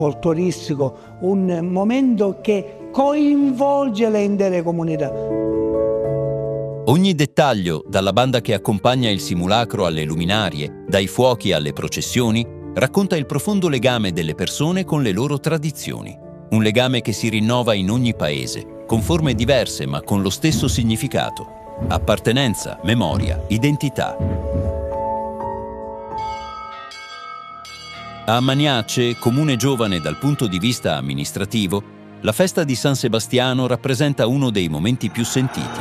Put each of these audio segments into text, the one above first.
folcloristico, un momento che coinvolge le intere comunità. Ogni dettaglio, dalla banda che accompagna il simulacro alle luminarie, dai fuochi alle processioni, racconta il profondo legame delle persone con le loro tradizioni. Un legame che si rinnova in ogni paese, con forme diverse ma con lo stesso significato: appartenenza, memoria, identità. A Maniace, comune giovane dal punto di vista amministrativo, la festa di San Sebastiano rappresenta uno dei momenti più sentiti.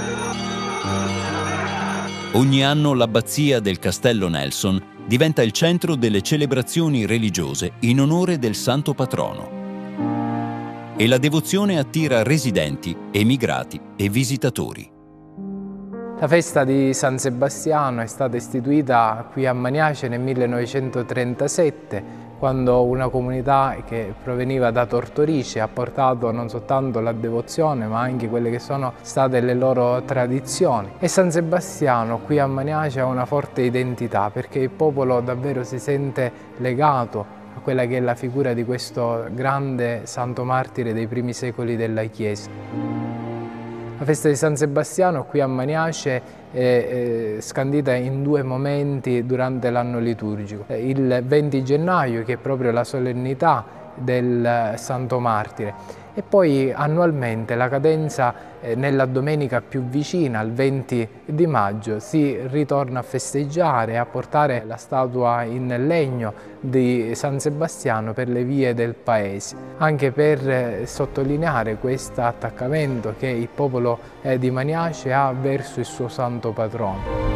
Ogni anno l'abbazia del Castello Nelson diventa il centro delle celebrazioni religiose in onore del santo patrono. E la devozione attira residenti, emigrati e visitatori. La festa di San Sebastiano è stata istituita qui a Maniace nel 1937, quando una comunità che proveniva da Tortorice ha portato non soltanto la devozione ma anche quelle che sono state le loro tradizioni. E San Sebastiano qui a Maniace ha una forte identità, perché il popolo davvero si sente legato a quella che è la figura di questo grande santo martire dei primi secoli della Chiesa. La festa di San Sebastiano qui a Maniace è scandita in due momenti durante l'anno liturgico. Il 20 gennaio, che è proprio la solennità del Santo Martire, e poi annualmente la cadenza nella domenica più vicina, il 20 di maggio, si ritorna a festeggiare e a portare la statua in legno di San Sebastiano per le vie del paese, anche per sottolineare questo attaccamento che il popolo di Maniace ha verso il suo santo patrono.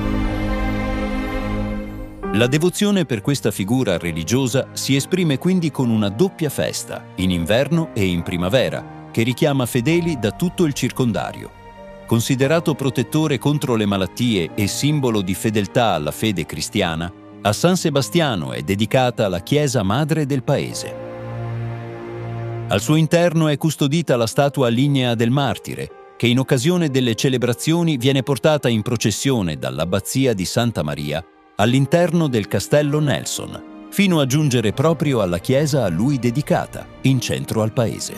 La devozione per questa figura religiosa si esprime quindi con una doppia festa, in inverno e in primavera, che richiama fedeli da tutto il circondario. Considerato protettore contro le malattie e simbolo di fedeltà alla fede cristiana, a San Sebastiano è dedicata la chiesa madre del paese. Al suo interno è custodita la statua lignea del martire, che in occasione delle celebrazioni viene portata in processione dall'abbazia di Santa Maria all'interno del Castello Nelson, fino a giungere proprio alla chiesa a lui dedicata, in centro al paese.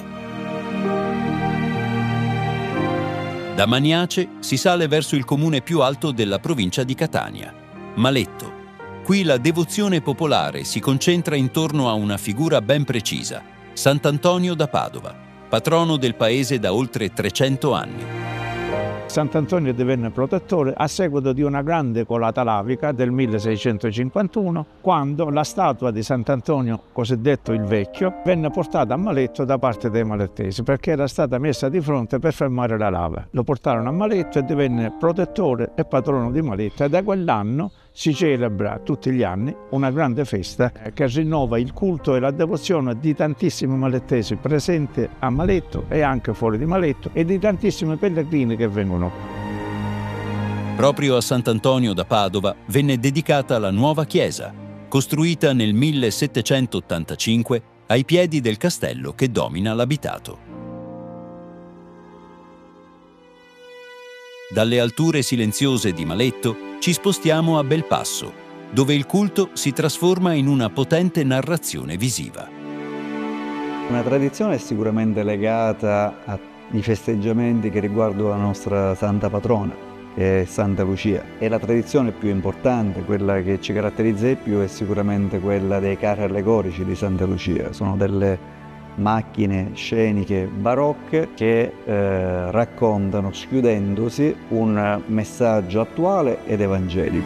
Da Maniace si sale verso il comune più alto della provincia di Catania, Maletto. Qui la devozione popolare si concentra intorno a una figura ben precisa, Sant'Antonio da Padova, patrono del paese da oltre 300 anni. Sant'Antonio divenne protettore a seguito di una grande colata lavica del 1651, quando la statua di Sant'Antonio, cosiddetto il Vecchio, venne portata a Maletto da parte dei malettesi, perché era stata messa di fronte per fermare la lava. Lo portarono a Maletto e divenne protettore e patrono di Maletto, e da quell'anno si celebra tutti gli anni una grande festa che rinnova il culto e la devozione di tantissimi malettesi presenti a Maletto e anche fuori di Maletto, e di tantissimi pellegrini che vengono. Proprio a Sant'Antonio da Padova venne dedicata la nuova chiesa, costruita nel 1785 ai piedi del castello che domina l'abitato. Dalle alture silenziose di Maletto ci spostiamo a Belpasso, dove il culto si trasforma in una potente narrazione visiva. Una tradizione è sicuramente legata ai festeggiamenti che riguardano la nostra santa patrona, che è Santa Lucia. E la tradizione più importante, quella che ci caratterizza di più, è sicuramente quella dei carri allegorici di Santa Lucia. Sono delle macchine sceniche barocche che raccontano, schiudendosi, un messaggio attuale ed evangelico.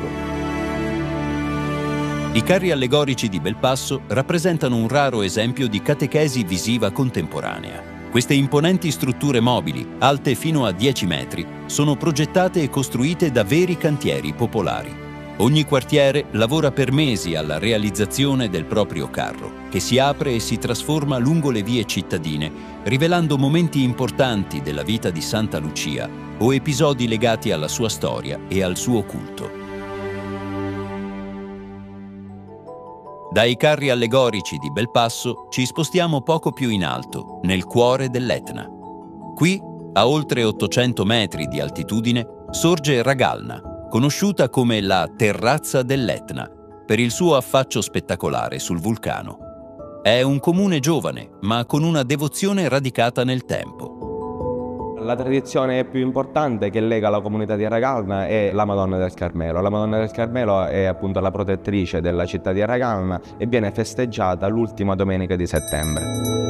I carri allegorici di Belpasso rappresentano un raro esempio di catechesi visiva contemporanea. Queste imponenti strutture mobili, alte fino a 10 metri, sono progettate e costruite da veri cantieri popolari. Ogni quartiere lavora per mesi alla realizzazione del proprio carro, che si apre e si trasforma lungo le vie cittadine, rivelando momenti importanti della vita di Santa Lucia o episodi legati alla sua storia e al suo culto. Dai carri allegorici di Belpasso ci spostiamo poco più in alto, nel cuore dell'Etna. Qui, a oltre 800 metri di altitudine, sorge Ragalna, conosciuta come la Terrazza dell'Etna, per il suo affaccio spettacolare sul vulcano. È un comune giovane, ma con una devozione radicata nel tempo. La tradizione più importante che lega la comunità di Aragalna è la Madonna del Carmelo. La Madonna del Carmelo è appunto la protettrice della città di Aragalna e viene festeggiata l'ultima domenica di settembre.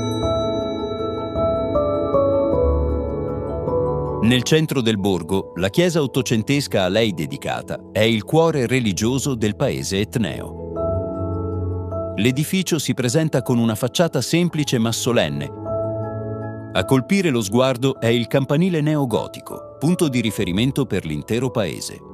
Nel centro del borgo, la chiesa ottocentesca a lei dedicata è il cuore religioso del paese etneo. L'edificio si presenta con una facciata semplice ma solenne. A colpire lo sguardo è il campanile neogotico, punto di riferimento per l'intero paese.